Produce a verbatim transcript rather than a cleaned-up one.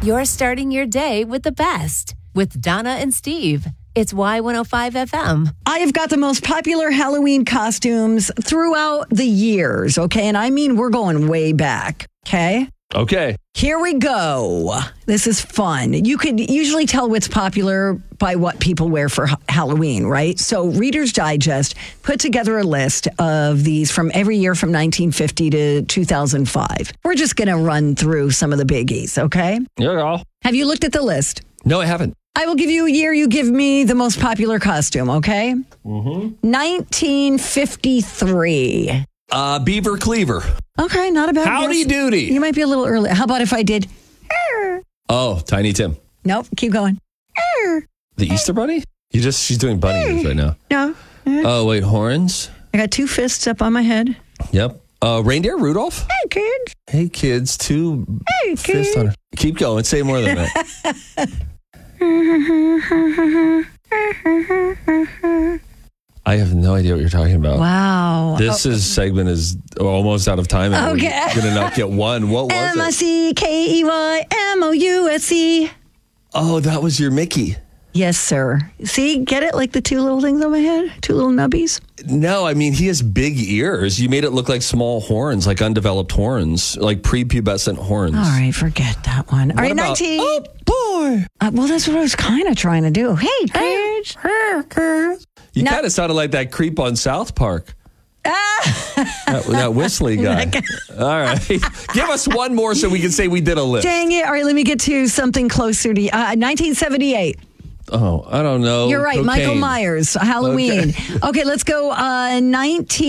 You're starting your day with the best with Donna and Steve. It's Y one oh five F M. I have got the most popular Halloween costumes throughout the years, okay? And I mean, we're going way back, okay? Okay. Here we go. This is fun. You could usually tell what's popular by what people wear for Halloween, right? So Reader's Digest put together a list of these from every year from nineteen fifty to two thousand five. We're just going to run through some of the biggies, okay? Yeah. Have you looked at the list? No, I haven't. I will give you a year. You give me the most popular costume, okay? Mm-hmm. nineteen fifty-three. Uh, Beaver Cleaver. Okay, not a bad Howdy guess. doody. You might be a little early. How about if I did? Oh, Tiny Tim. Nope, keep going. The Easter Bunny? You just, she's doing bunny ears right now. No. Oh, wait, horns? I got two fists up on my head. Yep. Uh, Reindeer Rudolph? Hey, kids. Hey, kids, two Hey, fists kids. on her. Keep going. Say more than that. I have no idea what you're talking about. Wow. This is segment is almost out of time. And Okay. We're going to not get one. What was M I it? C K E Y M O U S E. Oh, that was your Mickey. Yes, sir. See, get it? Like the two little things on my head? Two little nubbies? No, I mean, he has big ears. You made it look like small horns, like undeveloped horns, like prepubescent horns. All right, forget that one. All What right, about- nineteen. Oh, boy. Uh, well, that's what I was kind of trying to do. Hey, kids. You No. kind of sounded like that creep on South Park. Ah. That, that whistly guy. All right. Give us one more so we can say we did a list. Dang it. All right, let me get to something closer to uh, nineteen seventy-eight. Oh, I don't know. You're right. Michael Cocaine. Myers, Halloween. Okay, okay let's go uh, nineteen.